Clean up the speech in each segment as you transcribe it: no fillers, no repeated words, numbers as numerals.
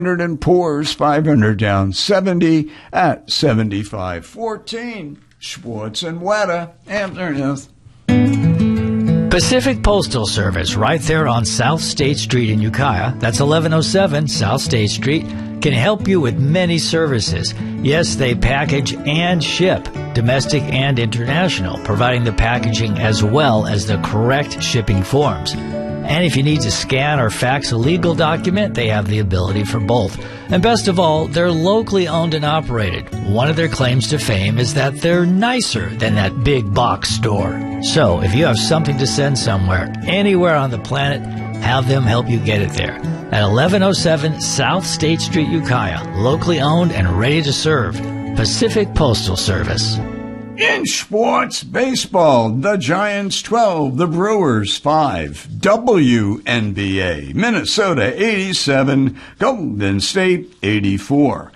and pours 500 down 70 at 75.14. Schwartz and Weta, afternoon. Pacific Postal Service, right there on South State Street in Ukiah, that's 1107 South State Street, can help you with many services. Yes, they package and ship, domestic and international, providing the packaging as well as the correct shipping forms. And if you need to scan or fax a legal document, they have the ability for both. And best of all, they're locally owned and operated. One of their claims to fame is that they're nicer than that big box store. So if you have something to send somewhere, anywhere on the planet, have them help you get it there. At 1107 South State Street, Ukiah, locally owned and ready to serve. Pacific Postal Service. In sports, baseball, the Giants 12, the Brewers 5, WNBA, Minnesota 87, Golden State 84,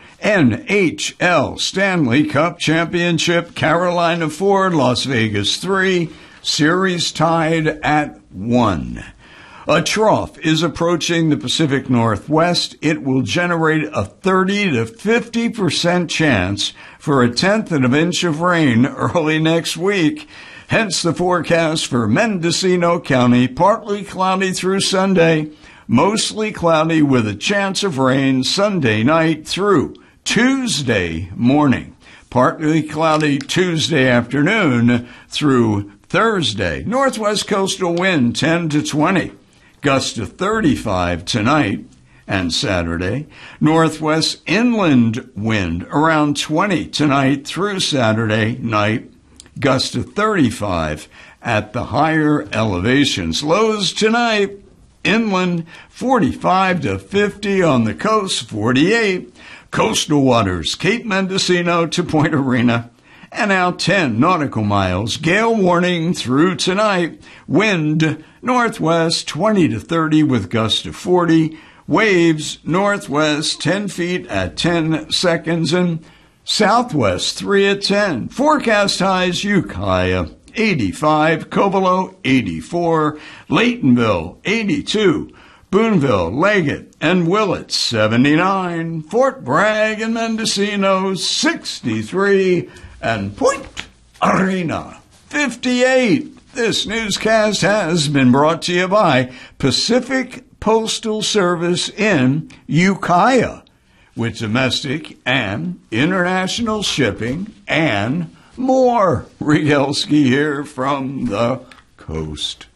NHL Stanley Cup Championship, Carolina 4, Las Vegas 3, series tied at 1. A trough is approaching the Pacific Northwest. It will generate a 30 to 50% chance for a tenth of an inch of rain early next week. Hence the forecast for Mendocino County, partly cloudy through Sunday, mostly cloudy with a chance of rain Sunday night through Tuesday morning. Partly cloudy Tuesday afternoon through Thursday. Northwest coastal wind 10 to 20. Gusts to 35 tonight and Saturday. Northwest inland wind around 20 tonight through Saturday night. Gusts to 35 at the higher elevations. Lows tonight, inland 45 to 50 on the coast, 48. Coastal waters, Cape Mendocino to Point Arena. And now 10 nautical miles. Gale warning through tonight. Wind northwest 20 to 30 with gusts to 40. Waves northwest 10 feet at 10 seconds and southwest 3 at 10. Forecast highs Ukiah 85, Covelo 84, Laytonville 82, Boonville, Leggett, and Willett 79, Fort Bragg and Mendocino 63, and Point Arena 58. This newscast has been brought to you by Pacific Postal Service in Ukiah, with domestic and international shipping and more. Rigelski here from the coast.